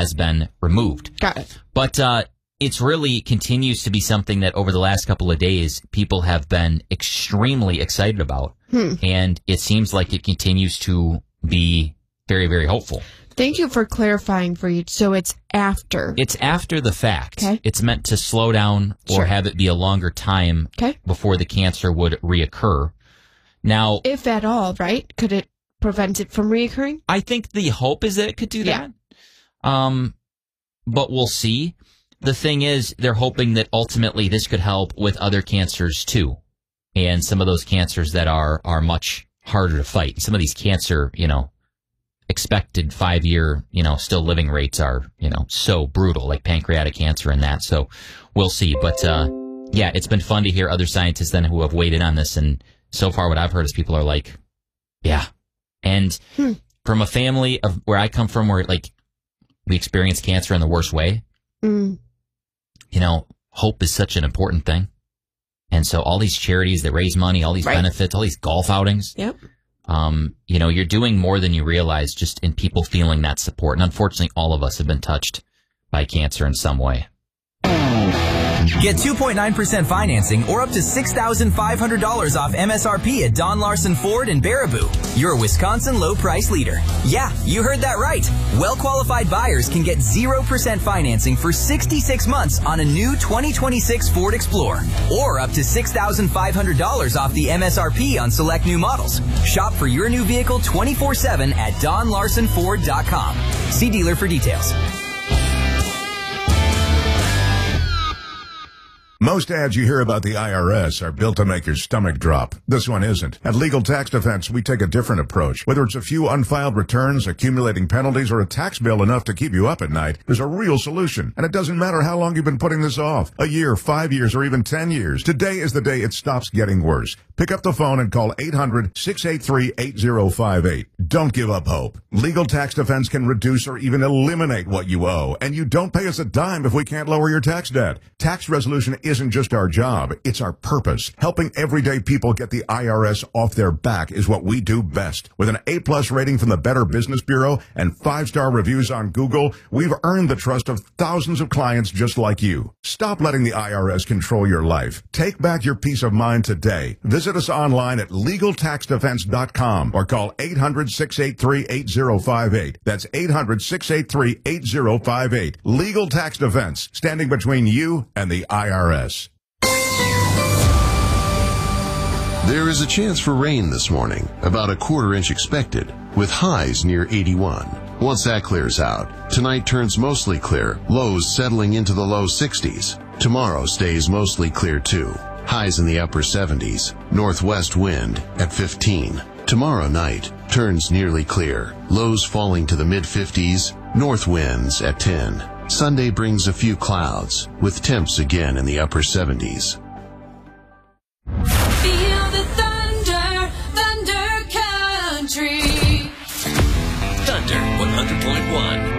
has been removed. Got it. But it's really continues to be something that over the last couple of days, people have been extremely excited about. And it seems like it continues to be very, very hopeful. Thank you for clarifying, Reed. So it's after. It's after the fact. Okay. It's meant to slow down or have it be a longer time before the cancer would reoccur. Now, if at all, right? Could it prevent it from reoccurring? I think the hope is that it could do that. But we'll see. The thing is, they're hoping that ultimately this could help with other cancers too. And some of those cancers that are much harder to fight. Some of these cancer, expected 5-year, still living rates are, so brutal, like pancreatic cancer and that. So we'll see. But, yeah, it's been fun to hear other scientists then who have weighed in on this. And so far what I've heard is people are like, yeah. And from a family of where I come from, where like we experience cancer in the worst way, hope is such an important thing. And so all these charities that raise money, all these benefits, all these golf outings, you're doing more than you realize just in people feeling that support. And unfortunately, all of us have been touched by cancer in some way. Get 2.9% financing or up to $6,500 off MSRP at Don Larson Ford in Baraboo. You're a Wisconsin low price leader. Yeah, you heard that right. Well-qualified buyers can get 0% financing for 66 months on a new 2026 Ford Explorer or up to $6,500 off the MSRP on select new models. Shop for your new vehicle 24/7 at DonLarsonFord.com. See dealer for details. Most ads you hear about the IRS are built to make your stomach drop. This one isn't. At Legal Tax Defense, we take a different approach. Whether it's a few unfiled returns, accumulating penalties, or a tax bill enough to keep you up at night, there's a real solution. And it doesn't matter how long you've been putting this off. A year, 5 years, or even 10 years. Today is the day it stops getting worse. Pick up the phone and call 800-683-8058. Don't give up hope. Legal Tax Defense can reduce or even eliminate what you owe. And you don't pay us a dime if we can't lower your tax debt. Tax resolution isn't just our job, it's our purpose. Helping everyday people get the IRS off their back is what we do best. With an A+ rating from the Better Business Bureau and 5-star reviews on Google, we've earned the trust of thousands of clients just like you. Stop letting the IRS control your life. Take back your peace of mind today. Visit us online at LegalTaxDefense.com or call 800-683-8058. That's 800-683-8058. Legal Tax Defense, standing between you and the IRS. There is a chance for rain this morning, about a 1/4 inch expected, with highs near 81. Once that clears out, tonight turns mostly clear, lows settling into the low 60s. Tomorrow stays mostly clear too, highs in the upper 70s, northwest wind at 15. Tomorrow night turns nearly clear, lows falling to the mid-50s, north winds at 10. Sunday brings a few clouds, with temps again in the upper 70s. Feel the thunder, Thunder Country. Thunder 100.1.